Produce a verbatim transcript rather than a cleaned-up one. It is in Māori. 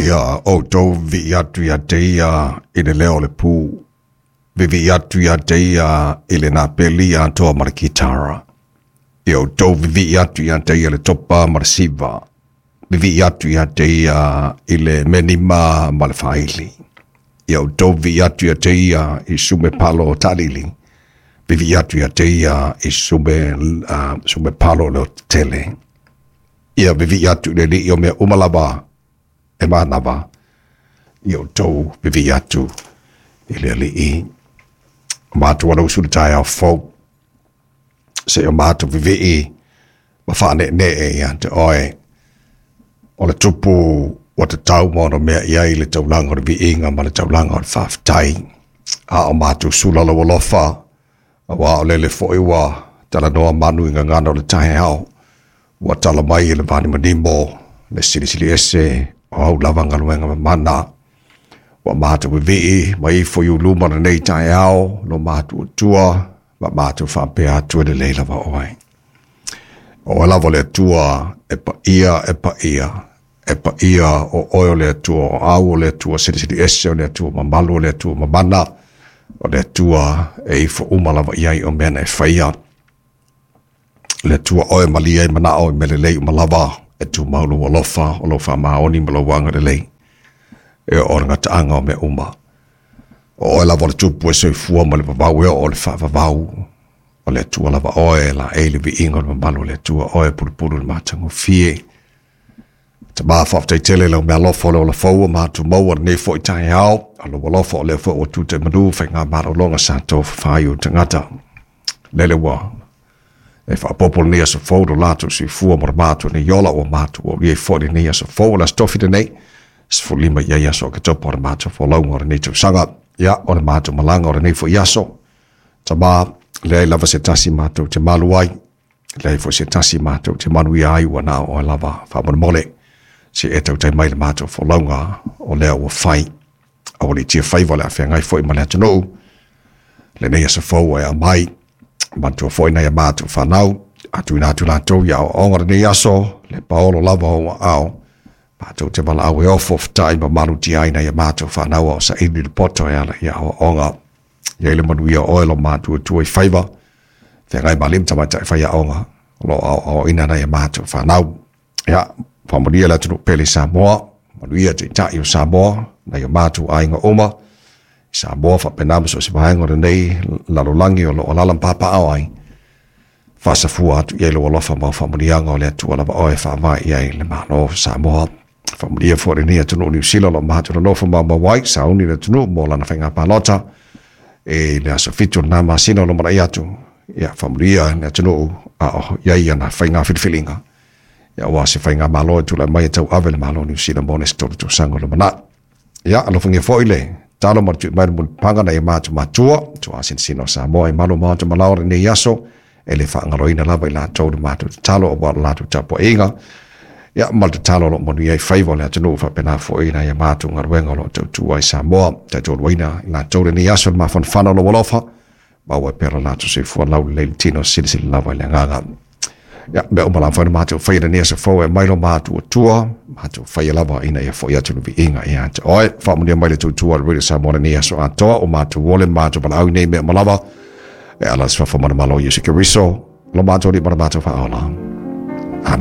ia o tau vi atu ia teia i le leo le pū. Vivi atu ia teia i le nā peli a toa marakitara. I o tau vivi atu ia teia le topa marasiva. Vivi atu ia teia i le menima ma le whaili. I o tau vivi atu ia teia i sume palo talili. Vivi atu ia teia i sume, uh, sume palo le tele. Ia vivi atu le li i o mea umalaba e mānawa. I o tau vivi atu i le li i. Mātu wana usuri tai au fau. Se o mātu vivi i. Ma whane ne e ia te oe. O le tupu o te tau mono mea iai le taulanga o le vi inga ma le taulanga o le whawhitai. A o mātu sulala o lofa. A wā o lele fo iwa. Tala noa manu inga ngana o le tahe hao. Wa tala mai le vani manimo. Le sili sili ese. O au lava ngaluenga mana. Wa mātu vivi i. Ma i fo iu luma na nei tahe hao. No mātu o tua. Ma mātu whampea atua le leila wa oai. O lava le tua. E pa ia, e pa ia. E pa ia o oio le tua. O au o le tua. Sili sili ese o le tua. Ma malu o le tua. Ma mana. O le tua e ifo umalawa iai o mena e whaia. Le tua oe malia i mana o i mele lei umalawa e tu maulu o lofa o lofa maoni malo wanga le lei. E o oranga taanga o me uma. O oe lava le tupu e soi fua ma le vavau e o le whavavau. O le tua lava oe la eili vi ingo le malu le tua oe pulupulu le matango fie. Te maa whaftai tele leo mea lofa o leo la faua maa tu maua ne fo i tahi hao. Alo wa lofa o leo fo o tu te manu whai ngā mara o longa sa tō whaiu te ngata. Lele wa. E wha popol nia sa fau do lato si fua mara mātu ni yola o mātu o rie fo ni nia sa fau la stofi de nei. Si fo lima ia yaso o ke topo o le mātu fo launga o le ni tu sanga. Ia o le mātu malanga o le ni fo yaso. Ta maa lea i lava se tasi mātu te malu ai. Lea i fo se tasi mātu te manu i ai ua nā o lava wha mone mole. Si e tau tai mai le mātu fo launga o lea ua whai. A wali tia whaiva le a whea ngai fwoi male atu nou. Le nei asa fwou e a mai. Mantua fwoi nei a mātu whanau. Atu ina atu lātou ia o ongara nei aso. Le paolo lava o au. Mātou te wala au e ofo whatai ma manu ti aina ia mātou whanau o sa ini le poto e ala ia o onga. Ia ile manu ia oelo mātua tua i whaiva. Whea ngai malim tamai tai whaia onga. Lo au o ina nei a mātou whanau. Ia, whamonia la tunu pele sa moa. Manu ia te tai o sa moa. Na yo mātu ainga oma. Sa moa wha penama so si mahengo nei lalolangi o lo o lalam papa au ai. Whasa fua atu iei lo o lofa mau whamurianga o le atu alaba oe whamai iei le mano sa moa. Whamuria fua ni atunu New Zealand o mātu na lofa mau mawai sa uni le tunu mo lana whainga palota. E le aso fitu na masina lo mara i atu. Ia whamuria ni atunu a o iei ana whainga whilwhilinga. Ia oa se whainga malo tu la mai tau ave le malo New Zealand mo ne storu tu sango le mana. Ia, alofungia foile. Talo martu mai mo panga na mātu matua. Tu asin sino sa moa i malo mātu malaura ni yaso. E le whaangaroina lava i la tau de mātu talo o wala latu tapo inga. Ia, malta talo lo monu iei whaiva le atanu wha pena foina i mātu ngaruenga lo tau tua i sa moa. Tai tau luina i la tau de ni yaso ma fan whana lo walofa. Maua pera latu se fua lau le tino silisili lava i le nganga. Ja, me o mala fana mātu whaia nea sa fau e mailo mātu o tua, mātu whaia lava ina ia fo ia tunu vi inga ia te oe, whamunia maile tu tua riri sa mona nea so atoa o mātu wole mātu pala au nei mea malava, e alas whafamana malo Yesu Kiriso, lo mātu li mana mātu wha aola.